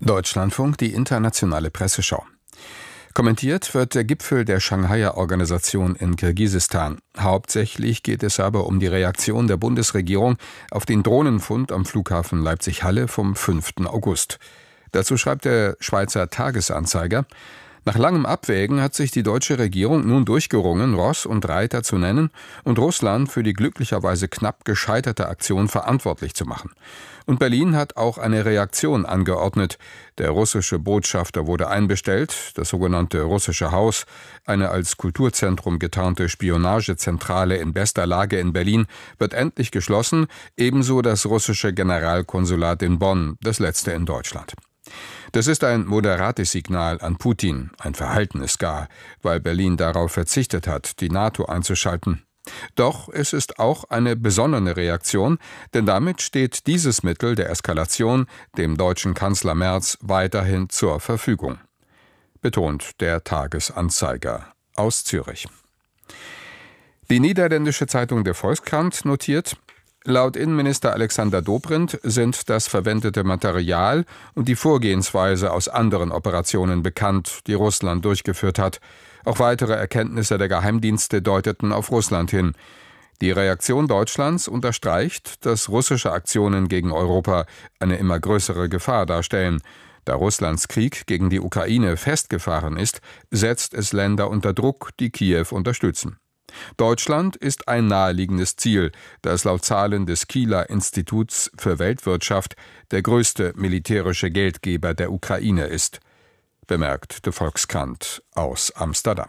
Deutschlandfunk, die internationale Presseschau. Kommentiert wird der Gipfel der Shanghaier Organisation in Kirgisistan. Hauptsächlich geht es aber um die Reaktion der Bundesregierung auf den Drohnenfund am Flughafen Leipzig-Halle vom 5. August. Dazu schreibt der Schweizer Tages-Anzeiger: Nach langem Abwägen hat sich die deutsche Regierung nun durchgerungen, Ross und Reiter zu nennen und Russland für die glücklicherweise knapp gescheiterte Aktion verantwortlich zu machen. Und Berlin hat auch eine Reaktion angeordnet. Der russische Botschafter wurde einbestellt, das sogenannte Russische Haus, eine als Kulturzentrum getarnte Spionagezentrale in bester Lage in Berlin, wird endlich geschlossen, ebenso das russische Generalkonsulat in Bonn, das letzte in Deutschland. Das ist ein moderates Signal an Putin, ein verhaltenes gar, weil Berlin darauf verzichtet hat, die NATO einzuschalten. Doch es ist auch eine besonnene Reaktion, denn damit steht dieses Mittel der Eskalation dem deutschen Kanzler Merz weiterhin zur Verfügung. Betont der Tages-Anzeiger aus Zürich. Die niederländische Zeitung Der Volkskrant notiert: Laut Innenminister Alexander Dobrindt sind das verwendete Material und die Vorgehensweise aus anderen Operationen bekannt, die Russland durchgeführt hat. Auch weitere Erkenntnisse der Geheimdienste deuteten auf Russland hin. Die Reaktion Deutschlands unterstreicht, dass russische Aktionen gegen Europa eine immer größere Gefahr darstellen. Da Russlands Krieg gegen die Ukraine festgefahren ist, setzt es Länder unter Druck, die Kiew unterstützen. Deutschland ist ein naheliegendes Ziel, da es laut Zahlen des Kieler Instituts für Weltwirtschaft der größte militärische Geldgeber der Ukraine ist, bemerkt der Volkskrant aus Amsterdam.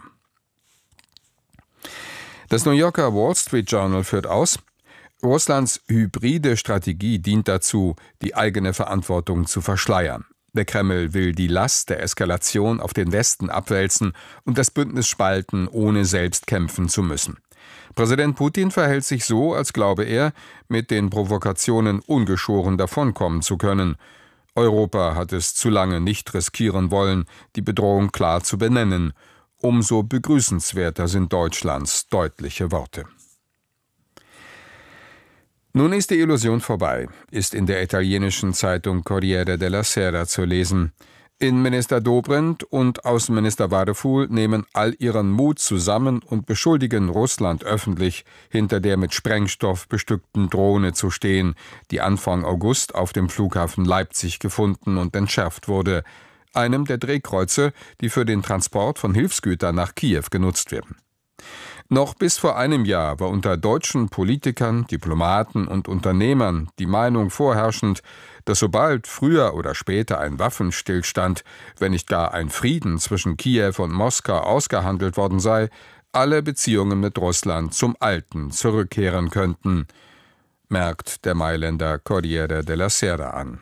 Das New Yorker Wall Street Journal führt aus: Russlands hybride Strategie dient dazu, die eigene Verantwortung zu verschleiern. Der Kreml will die Last der Eskalation auf den Westen abwälzen und das Bündnis spalten, ohne selbst kämpfen zu müssen. Präsident Putin verhält sich so, als glaube er, mit den Provokationen ungeschoren davonkommen zu können. Europa hat es zu lange nicht riskieren wollen, die Bedrohung klar zu benennen. Umso begrüßenswerter sind Deutschlands deutliche Worte. Nun ist die Illusion vorbei, ist in der italienischen Zeitung Corriere della Sera zu lesen. Innenminister Dobrindt und Außenminister Vadeful nehmen all ihren Mut zusammen und beschuldigen Russland öffentlich, hinter der mit Sprengstoff bestückten Drohne zu stehen, die Anfang August auf dem Flughafen Leipzig gefunden und entschärft wurde, einem der Drehkreuze, die für den Transport von Hilfsgütern nach Kiew genutzt werden. Noch bis vor einem Jahr war unter deutschen Politikern, Diplomaten und Unternehmern die Meinung vorherrschend, dass sobald früher oder später ein Waffenstillstand, wenn nicht gar ein Frieden zwischen Kiew und Moskau ausgehandelt worden sei, alle Beziehungen mit Russland zum Alten zurückkehren könnten, merkt der Mailänder Corriere della Sera an.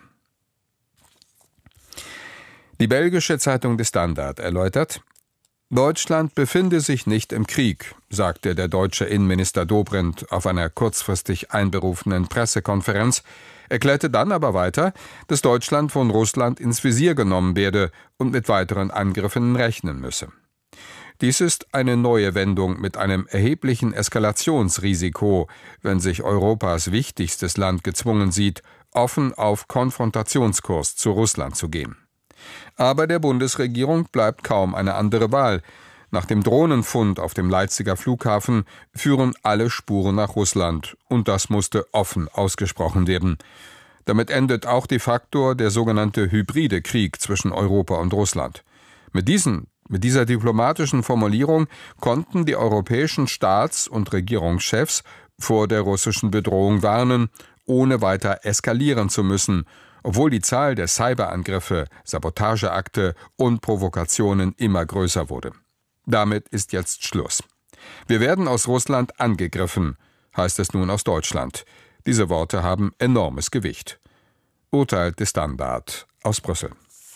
Die belgische Zeitung De Standaard erläutert: Deutschland befinde sich nicht im Krieg, sagte der deutsche Innenminister Dobrindt auf einer kurzfristig einberufenen Pressekonferenz, erklärte dann aber weiter, dass Deutschland von Russland ins Visier genommen werde und mit weiteren Angriffen rechnen müsse. Dies ist eine neue Wendung mit einem erheblichen Eskalationsrisiko, wenn sich Europas wichtigstes Land gezwungen sieht, offen auf Konfrontationskurs zu Russland zu gehen. Aber der Bundesregierung bleibt kaum eine andere Wahl. Nach dem Drohnenfund auf dem Leipziger Flughafen führen alle Spuren nach Russland, und das musste offen ausgesprochen werden. Damit endet auch de facto der sogenannte hybride Krieg zwischen Europa und Russland. Mit dieser diplomatischen Formulierung konnten die europäischen Staats- und Regierungschefs vor der russischen Bedrohung warnen, ohne weiter eskalieren zu müssen, obwohl die Zahl der Cyberangriffe, Sabotageakte und Provokationen immer größer wurde. Damit ist jetzt Schluss. Wir werden aus Russland angegriffen, heißt es nun aus Deutschland. Diese Worte haben enormes Gewicht. Urteilt De Standaard aus Brüssel.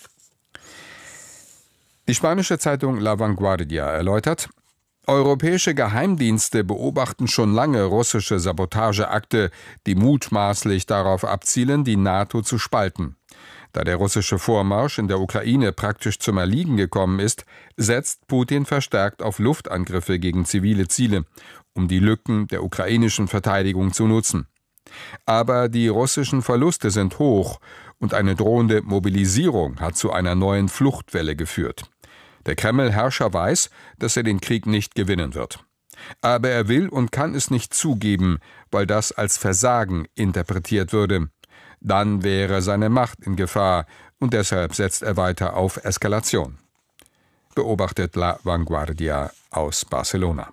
Die spanische Zeitung La Vanguardia erläutert: Europäische Geheimdienste beobachten schon lange russische Sabotageakte, die mutmaßlich darauf abzielen, die NATO zu spalten. Da der russische Vormarsch in der Ukraine praktisch zum Erliegen gekommen ist, setzt Putin verstärkt auf Luftangriffe gegen zivile Ziele, um die Lücken der ukrainischen Verteidigung zu nutzen. Aber die russischen Verluste sind hoch und eine drohende Mobilisierung hat zu einer neuen Fluchtwelle geführt. Der Kreml-Herrscher weiß, dass er den Krieg nicht gewinnen wird. Aber er will und kann es nicht zugeben, weil das als Versagen interpretiert würde. Dann wäre seine Macht in Gefahr und deshalb setzt er weiter auf Eskalation. Beobachtet La Vanguardia aus Barcelona.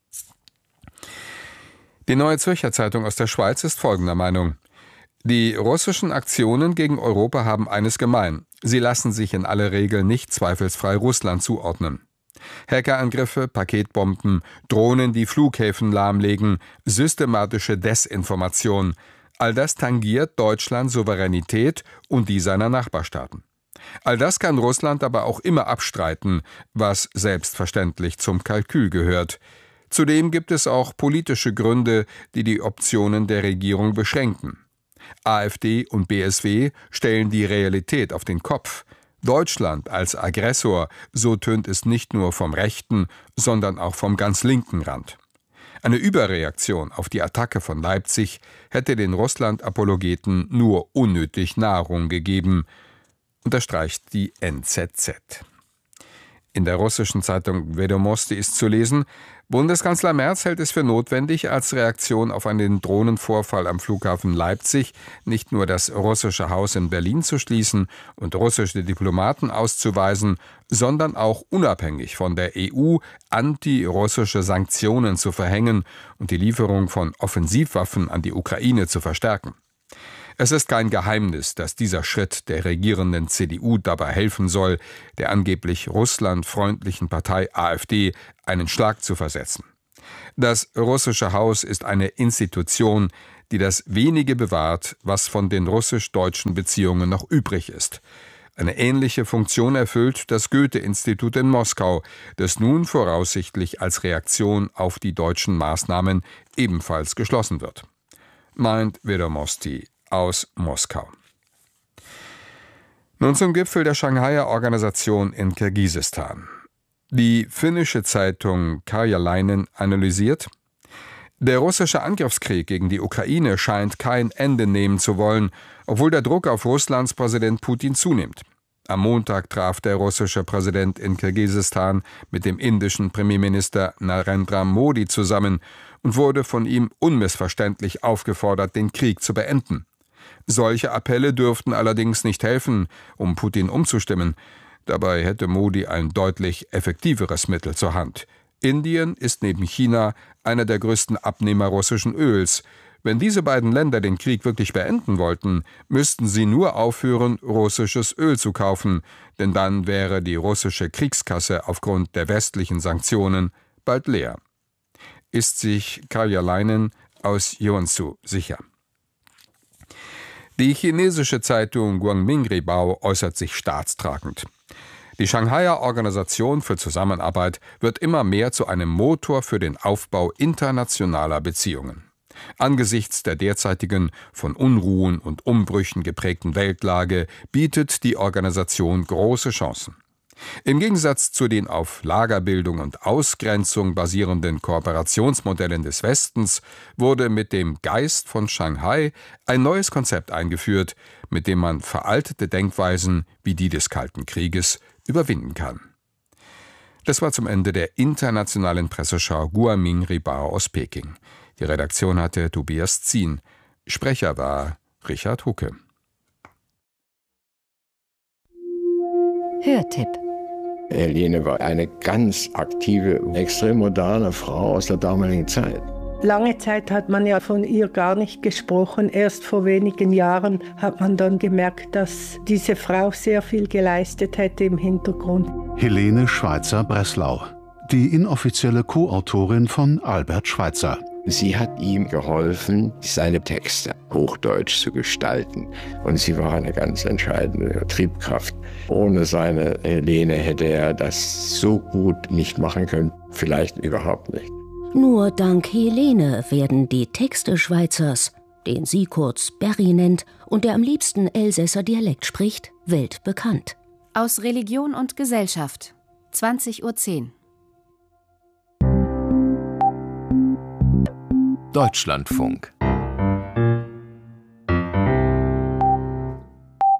Die Neue Zürcher Zeitung aus der Schweiz ist folgender Meinung: Die russischen Aktionen gegen Europa haben eines gemein: Sie lassen sich in aller Regel nicht zweifelsfrei Russland zuordnen. Hackerangriffe, Paketbomben, Drohnen, die Flughäfen lahmlegen, systematische Desinformation – all das tangiert Deutschlands Souveränität und die seiner Nachbarstaaten. All das kann Russland aber auch immer abstreiten, was selbstverständlich zum Kalkül gehört. Zudem gibt es auch politische Gründe, die die Optionen der Regierung beschränken. AfD und BSW stellen die Realität auf den Kopf. Deutschland als Aggressor, so tönt es nicht nur vom rechten, sondern auch vom ganz linken Rand. Eine Überreaktion auf die Attacke von Leipzig hätte den Russland-Apologeten nur unnötig Nahrung gegeben, unterstreicht die NZZ. In der russischen Zeitung Vedomosti ist zu lesen: Bundeskanzler Merz hält es für notwendig, als Reaktion auf einen Drohnenvorfall am Flughafen Leipzig nicht nur das russische Haus in Berlin zu schließen und russische Diplomaten auszuweisen, sondern auch unabhängig von der EU antirussische Sanktionen zu verhängen und die Lieferung von Offensivwaffen an die Ukraine zu verstärken. Es ist kein Geheimnis, dass dieser Schritt der regierenden CDU dabei helfen soll, der angeblich russlandfreundlichen Partei AfD einen Schlag zu versetzen. Das russische Haus ist eine Institution, die das wenige bewahrt, was von den russisch-deutschen Beziehungen noch übrig ist. Eine ähnliche Funktion erfüllt das Goethe-Institut in Moskau, das nun voraussichtlich als Reaktion auf die deutschen Maßnahmen ebenfalls geschlossen wird. Meint Vedomosti aus Moskau. Nun zum Gipfel der Shanghaier Organisation in Kirgisistan. Die finnische Zeitung Karjalainen analysiert: Der russische Angriffskrieg gegen die Ukraine scheint kein Ende nehmen zu wollen, obwohl der Druck auf Russlands Präsident Putin zunimmt. Am Montag traf der russische Präsident in Kirgisistan mit dem indischen Premierminister Narendra Modi zusammen und wurde von ihm unmissverständlich aufgefordert, den Krieg zu beenden. Solche Appelle dürften allerdings nicht helfen, um Putin umzustimmen. Dabei hätte Modi ein deutlich effektiveres Mittel zur Hand. Indien ist neben China einer der größten Abnehmer russischen Öls. Wenn diese beiden Länder den Krieg wirklich beenden wollten, müssten sie nur aufhören, russisches Öl zu kaufen, denn dann wäre die russische Kriegskasse aufgrund der westlichen Sanktionen bald leer. Ist sich Karjalainen aus Jeonsu sicher. Die chinesische Zeitung Guangming Ribao äußert sich staatstragend. Die Shanghaier Organisation für Zusammenarbeit wird immer mehr zu einem Motor für den Aufbau internationaler Beziehungen. Angesichts der derzeitigen, von Unruhen und Umbrüchen geprägten Weltlage bietet die Organisation große Chancen. Im Gegensatz zu den auf Lagerbildung und Ausgrenzung basierenden Kooperationsmodellen des Westens wurde mit dem Geist von Shanghai ein neues Konzept eingeführt, mit dem man veraltete Denkweisen wie die des Kalten Krieges überwinden kann. Das war zum Ende der internationalen Presseschau Guangming Ribao aus Peking. Die Redaktion hatte Tobias Zien. Sprecher war Richard Hucke. Hörtipp. Helene war eine ganz aktive, extrem moderne Frau aus der damaligen Zeit. Lange Zeit hat man ja von ihr gar nicht gesprochen. Erst vor wenigen Jahren hat man dann gemerkt, dass diese Frau sehr viel geleistet hätte im Hintergrund. Helene Schweitzer-Breslau, die inoffizielle Co-Autorin von Albert Schweitzer. Sie hat ihm geholfen, seine Texte hochdeutsch zu gestalten. Und sie war eine ganz entscheidende Triebkraft. Ohne seine Helene hätte er das so gut nicht machen können. Vielleicht überhaupt nicht. Nur dank Helene werden die Texte Schweitzers, den sie kurz Berry nennt und der am liebsten Elsässer Dialekt spricht, weltbekannt. Aus Religion und Gesellschaft, 20:10 Uhr. Deutschlandfunk.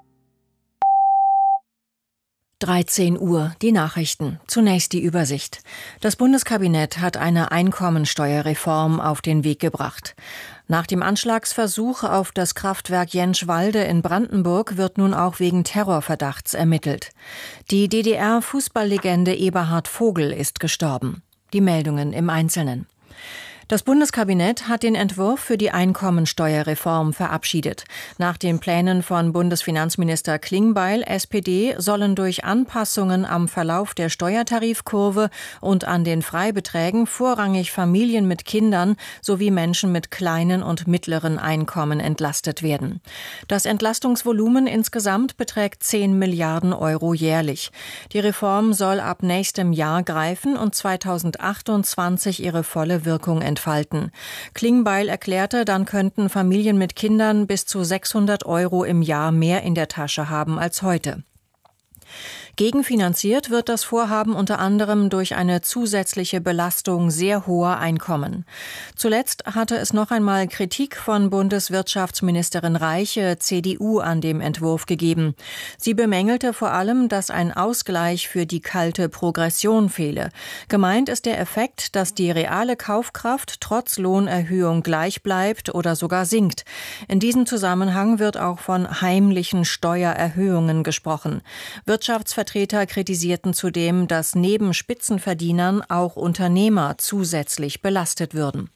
13 Uhr, die Nachrichten. Zunächst die Übersicht. Das Bundeskabinett hat eine Einkommensteuerreform auf den Weg gebracht. Nach dem Anschlagsversuch auf das Kraftwerk Jentschwalde in Brandenburg wird nun auch wegen Terrorverdachts ermittelt. Die DDR-Fußballlegende Eberhard Vogel ist gestorben. Die Meldungen im Einzelnen. Das Bundeskabinett hat den Entwurf für die Einkommensteuerreform verabschiedet. Nach den Plänen von Bundesfinanzminister Klingbeil, SPD, sollen durch Anpassungen am Verlauf der Steuertarifkurve und an den Freibeträgen vorrangig Familien mit Kindern sowie Menschen mit kleinen und mittleren Einkommen entlastet werden. Das Entlastungsvolumen insgesamt beträgt 10 Milliarden Euro jährlich. Die Reform soll ab nächstem Jahr greifen und 2028 ihre volle Wirkung entfalten. Klingbeil erklärte, dann könnten Familien mit Kindern bis zu 600 Euro im Jahr mehr in der Tasche haben als heute. Gegenfinanziert wird das Vorhaben unter anderem durch eine zusätzliche Belastung sehr hoher Einkommen. Zuletzt hatte es noch einmal Kritik von Bundeswirtschaftsministerin Reiche, CDU, an dem Entwurf gegeben. Sie bemängelte vor allem, dass ein Ausgleich für die kalte Progression fehle. Gemeint ist der Effekt, dass die reale Kaufkraft trotz Lohnerhöhung gleich bleibt oder sogar sinkt. In diesem Zusammenhang wird auch von heimlichen Steuererhöhungen gesprochen. Wirtschaftsvertreter kritisierten zudem, dass neben Spitzenverdienern auch Unternehmer zusätzlich belastet würden.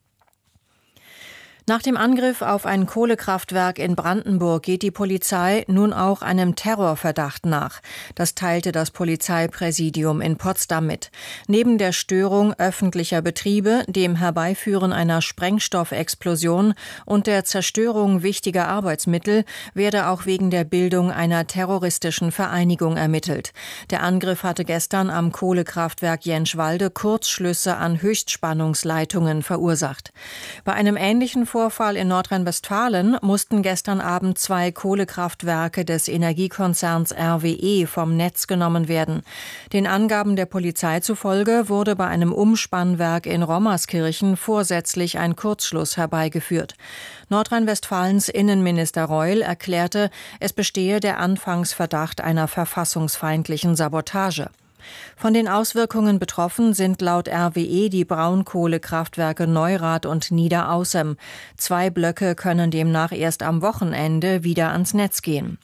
Nach dem Angriff auf ein Kohlekraftwerk in Brandenburg geht die Polizei nun auch einem Terrorverdacht nach. Das teilte das Polizeipräsidium in Potsdam mit. Neben der Störung öffentlicher Betriebe, dem Herbeiführen einer Sprengstoffexplosion und der Zerstörung wichtiger Arbeitsmittel werde auch wegen der Bildung einer terroristischen Vereinigung ermittelt. Der Angriff hatte gestern am Kohlekraftwerk Jentschwalde Kurzschlüsse an Höchstspannungsleitungen verursacht. Bei einem ähnlichen Vorfall in Nordrhein-Westfalen mussten gestern Abend 2 Kohlekraftwerke des Energiekonzerns RWE vom Netz genommen werden. Den Angaben der Polizei zufolge wurde bei einem Umspannwerk in Rommerskirchen vorsätzlich ein Kurzschluss herbeigeführt. Nordrhein-Westfalens Innenminister Reul erklärte, es bestehe der Anfangsverdacht einer verfassungsfeindlichen Sabotage. Von den Auswirkungen betroffen sind laut RWE die Braunkohlekraftwerke Neurath und Niederaußem. 2 Blöcke können demnach erst am Wochenende wieder ans Netz gehen.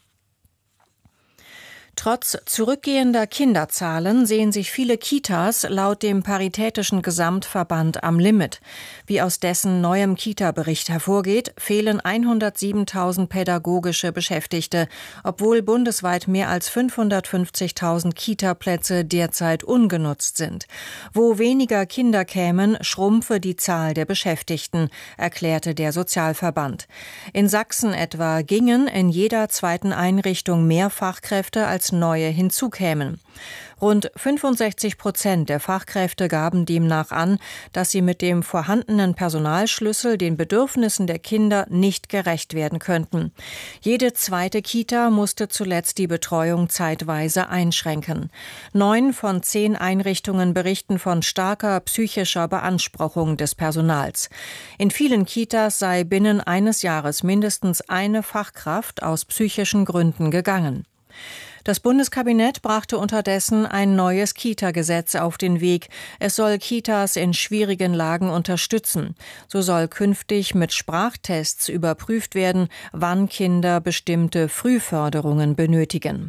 Trotz zurückgehender Kinderzahlen sehen sich viele Kitas laut dem Paritätischen Gesamtverband am Limit. Wie aus dessen neuem Kita-Bericht hervorgeht, fehlen 107.000 pädagogische Beschäftigte, obwohl bundesweit mehr als 550.000 Kita-Plätze derzeit ungenutzt sind. Wo weniger Kinder kämen, schrumpfe die Zahl der Beschäftigten, erklärte der Sozialverband. In Sachsen etwa gingen in jeder zweiten Einrichtung mehr Fachkräfte als neue hinzukämen. Rund 65% der Fachkräfte gaben demnach an, dass sie mit dem vorhandenen Personalschlüssel den Bedürfnissen der Kinder nicht gerecht werden könnten. Jede zweite Kita musste zuletzt die Betreuung zeitweise einschränken. 9 von 10 Einrichtungen berichten von starker psychischer Beanspruchung des Personals. In vielen Kitas sei binnen eines Jahres mindestens eine Fachkraft aus psychischen Gründen gegangen. Das Bundeskabinett brachte unterdessen ein neues Kita-Gesetz auf den Weg. Es soll Kitas in schwierigen Lagen unterstützen. So soll künftig mit Sprachtests überprüft werden, wann Kinder bestimmte Frühförderungen benötigen.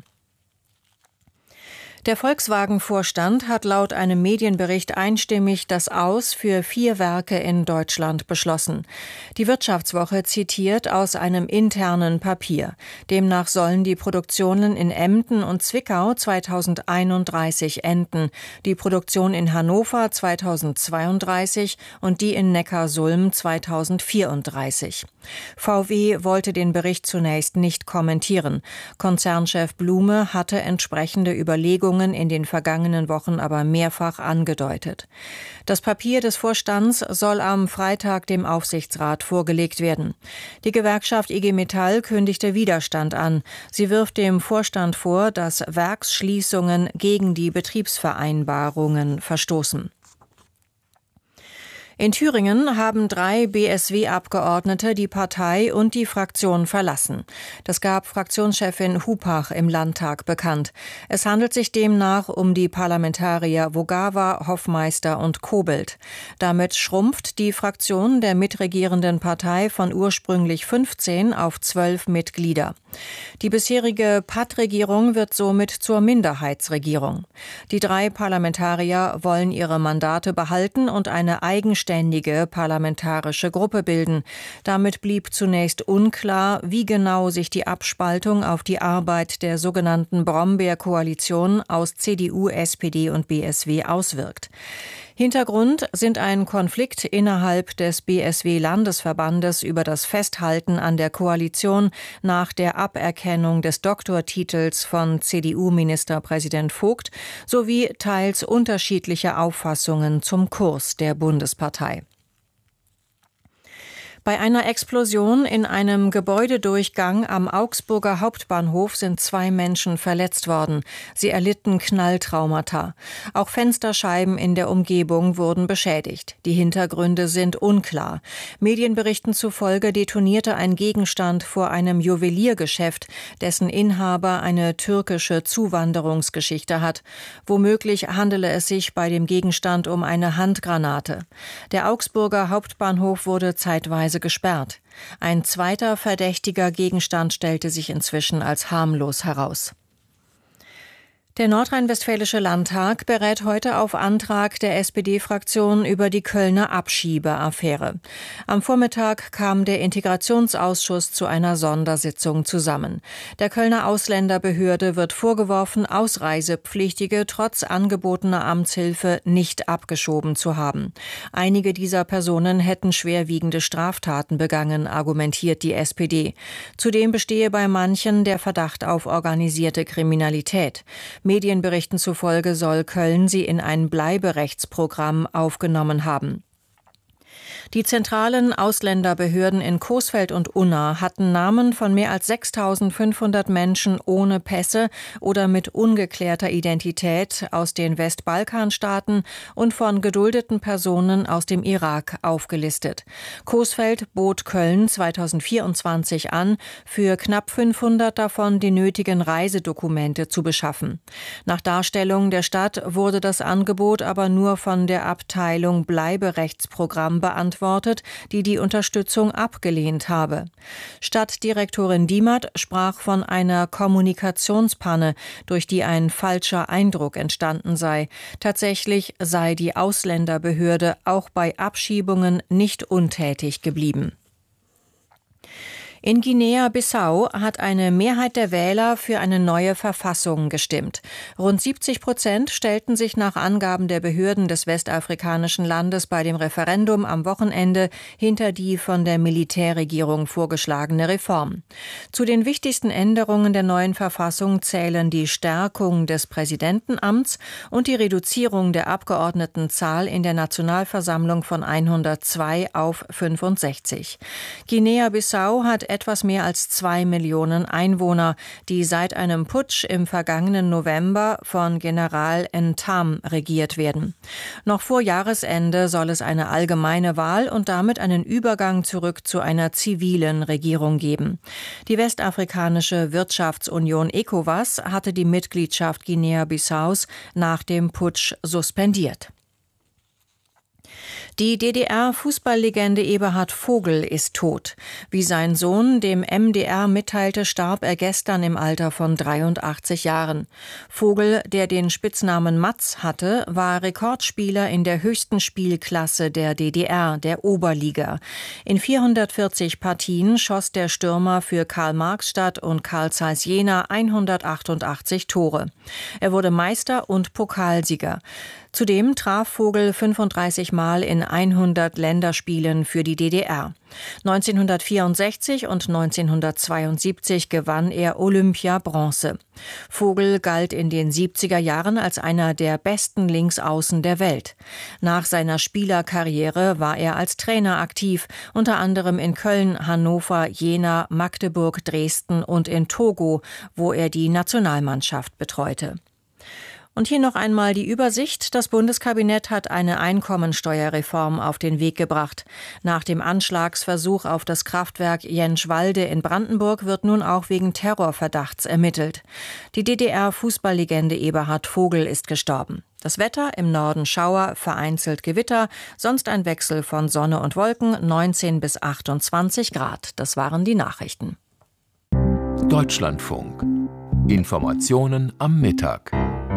Der Volkswagen-Vorstand hat laut einem Medienbericht einstimmig das Aus für 4 Werke in Deutschland beschlossen. Die Wirtschaftswoche zitiert aus einem internen Papier. Demnach sollen die Produktionen in Emden und Zwickau 2031 enden, die Produktion in Hannover 2032 und die in Neckarsulm 2034. VW wollte den Bericht zunächst nicht kommentieren. Konzernchef Blume hatte entsprechende Überlegungen in den vergangenen Wochen aber mehrfach angedeutet. Das Papier des Vorstands soll am Freitag dem Aufsichtsrat vorgelegt werden. Die Gewerkschaft IG Metall kündigte Widerstand an. Sie wirft dem Vorstand vor, dass Werksschließungen gegen die Betriebsvereinbarungen verstoßen. In Thüringen haben 3 BSW-Abgeordnete die Partei und die Fraktion verlassen. Das gab Fraktionschefin Hupach im Landtag bekannt. Es handelt sich demnach um die Parlamentarier Vogava, Hoffmeister und Kobelt. Damit schrumpft die Fraktion der mitregierenden Partei von ursprünglich 15 auf 12 Mitglieder. Die bisherige Patt-Regierung wird somit zur Minderheitsregierung. Die 3 Parlamentarier wollen ihre Mandate behalten und eine eigenständige parlamentarische Gruppe bilden. Damit blieb zunächst unklar, wie genau sich die Abspaltung auf die Arbeit der sogenannten Brombeer-Koalition aus CDU, SPD und BSW auswirkt. Hintergrund sind ein Konflikt innerhalb des BSW-Landesverbandes über das Festhalten an der Koalition nach der Aberkennung des Doktortitels von CDU-Ministerpräsident Vogt sowie teils unterschiedliche Auffassungen zum Kurs der Bundespartei. Bei einer Explosion in einem Gebäudedurchgang am Augsburger Hauptbahnhof sind 2 Menschen verletzt worden. Sie erlitten Knalltraumata. Auch Fensterscheiben in der Umgebung wurden beschädigt. Die Hintergründe sind unklar. Medienberichten zufolge detonierte ein Gegenstand vor einem Juweliergeschäft, dessen Inhaber eine türkische Zuwanderungsgeschichte hat. Womöglich handele es sich bei dem Gegenstand um eine Handgranate. Der Augsburger Hauptbahnhof wurde zeitweise gesperrt. Ein zweiter verdächtiger Gegenstand stellte sich inzwischen als harmlos heraus. Der Nordrhein-Westfälische Landtag berät heute auf Antrag der SPD-Fraktion über die Kölner Abschiebeaffäre. Am Vormittag kam der Integrationsausschuss zu einer Sondersitzung zusammen. Der Kölner Ausländerbehörde wird vorgeworfen, Ausreisepflichtige trotz angebotener Amtshilfe nicht abgeschoben zu haben. Einige dieser Personen hätten schwerwiegende Straftaten begangen, argumentiert die SPD. Zudem bestehe bei manchen der Verdacht auf organisierte Kriminalität. Medienberichten zufolge soll Köln sie in ein Bleiberechtsprogramm aufgenommen haben. Die zentralen Ausländerbehörden in Coesfeld und Unna hatten Namen von mehr als 6.500 Menschen ohne Pässe oder mit ungeklärter Identität aus den Westbalkanstaaten und von geduldeten Personen aus dem Irak aufgelistet. Coesfeld bot Köln 2024 an, für knapp 500 davon die nötigen Reisedokumente zu beschaffen. Nach Darstellung der Stadt wurde das Angebot aber nur von der Abteilung Bleiberechtsprogramm beantwortet, die die Unterstützung abgelehnt habe. Stadtdirektorin Diemert sprach von einer Kommunikationspanne, durch die ein falscher Eindruck entstanden sei. Tatsächlich sei die Ausländerbehörde auch bei Abschiebungen nicht untätig geblieben. In Guinea-Bissau hat eine Mehrheit der Wähler für eine neue Verfassung gestimmt. Rund 70% stellten sich nach Angaben der Behörden des westafrikanischen Landes bei dem Referendum am Wochenende hinter die von der Militärregierung vorgeschlagene Reform. Zu den wichtigsten Änderungen der neuen Verfassung zählen die Stärkung des Präsidentenamts und die Reduzierung der Abgeordnetenzahl in der Nationalversammlung von 102 auf 65. Guinea-Bissau hat etwas mehr als 2 Millionen Einwohner, die seit einem Putsch im vergangenen November von General Ntam regiert werden. Noch vor Jahresende soll es eine allgemeine Wahl und damit einen Übergang zurück zu einer zivilen Regierung geben. Die westafrikanische Wirtschaftsunion ECOWAS hatte die Mitgliedschaft Guinea-Bissaus nach dem Putsch suspendiert. Die DDR-Fußballlegende Eberhard Vogel ist tot. Wie sein Sohn dem MDR mitteilte, starb er gestern im Alter von 83 Jahren. Vogel, der den Spitznamen Matz hatte, war Rekordspieler in der höchsten Spielklasse der DDR, der Oberliga. In 440 Partien schoss der Stürmer für Karl-Marx-Stadt und Carl Zeiss Jena 188 Tore. Er wurde Meister und Pokalsieger. Zudem traf Vogel 35 Mal in 100 Länderspielen für die DDR. 1964 und 1972 gewann er Olympia-Bronze. Vogel galt in den 70er Jahren als einer der besten Linksaußen der Welt. Nach seiner Spielerkarriere war er als Trainer aktiv, unter anderem in Köln, Hannover, Jena, Magdeburg, Dresden und in Togo, wo er die Nationalmannschaft betreute. Und hier noch einmal die Übersicht. Das Bundeskabinett hat eine Einkommensteuerreform auf den Weg gebracht. Nach dem Anschlagsversuch auf das Kraftwerk Jenschwalde in Brandenburg wird nun auch wegen Terrorverdachts ermittelt. Die DDR-Fußballlegende Eberhard Vogel ist gestorben. Das Wetter: im Norden Schauer, vereinzelt Gewitter, sonst ein Wechsel von Sonne und Wolken, 19 bis 28 Grad. Das waren die Nachrichten. Deutschlandfunk. Informationen am Mittag.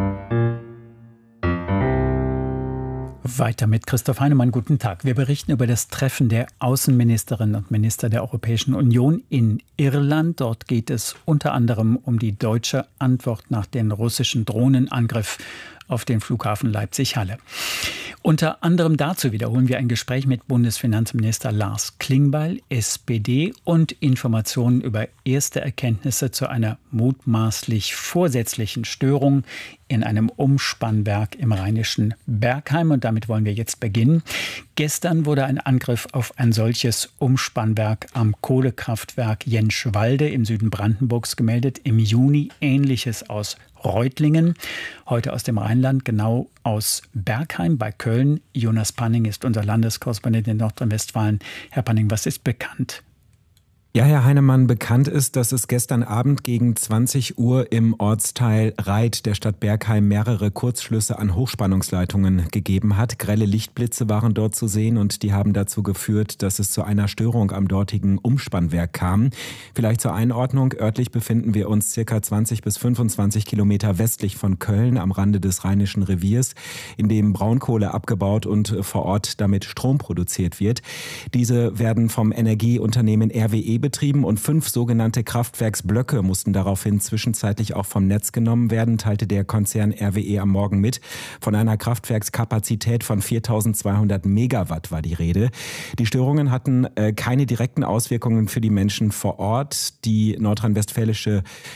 Weiter mit Christoph Heinemann. Guten Tag. Wir berichten über das Treffen der Außenministerinnen und Minister der Europäischen Union in Irland. Dort geht es unter anderem um die deutsche Antwort nach dem russischen Drohnenangriff auf den Flughafen Leipzig-Halle. Unter anderem dazu wiederholen wir ein Gespräch mit Bundesfinanzminister Lars Klingbeil, SPD, und Informationen über erste Erkenntnisse zu einer mutmaßlich vorsätzlichen Störung in einem Umspannwerk im rheinischen Bergheim. Und damit wollen wir jetzt beginnen. Gestern wurde ein Angriff auf ein solches Umspannwerk am Kohlekraftwerk Jenschwalde im Süden Brandenburgs gemeldet. Im Juni Ähnliches aus Reutlingen. Heute aus dem Rheinland, genau aus Bergheim bei Köln. Jonas Panning ist unser Landeskorrespondent in Nordrhein-Westfalen. Herr Panning, was ist bekannt? Ja, Herr Heinemann, bekannt ist, dass es gestern Abend gegen 20 Uhr im Ortsteil Reit der Stadt Bergheim mehrere Kurzschlüsse an Hochspannungsleitungen gegeben hat. Grelle Lichtblitze waren dort zu sehen und die haben dazu geführt, dass es zu einer Störung am dortigen Umspannwerk kam. Vielleicht zur Einordnung: örtlich befinden wir uns ca. 20 bis 25 Kilometer westlich von Köln am Rande des Rheinischen Reviers, in dem Braunkohle abgebaut und vor Ort damit Strom produziert wird. Diese werden vom Energieunternehmen RWE betrieben und 5 sogenannte Kraftwerksblöcke mussten daraufhin zwischenzeitlich auch vom Netz genommen werden, teilte der Konzern RWE am Morgen mit. Von einer Kraftwerkskapazität von 4.200 Megawatt war die Rede. Die Störungen hatten keine direkten Auswirkungen für die Menschen vor Ort. Die nordrhein-westfälische